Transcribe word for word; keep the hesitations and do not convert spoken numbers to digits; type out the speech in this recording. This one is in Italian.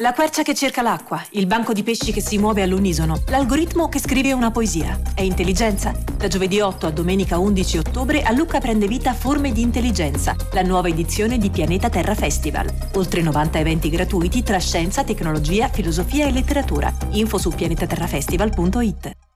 La quercia che cerca l'acqua, il banco di pesci che si muove all'unisono, l'algoritmo che scrive una poesia. È intelligenza? Da giovedì otto a domenica undici ottobre a Lucca prende vita Forme di Intelligenza, la nuova edizione di Pianeta Terra Festival. Oltre novanta eventi gratuiti tra scienza, tecnologia, filosofia e letteratura. Info su pianetaterrafestival punto it.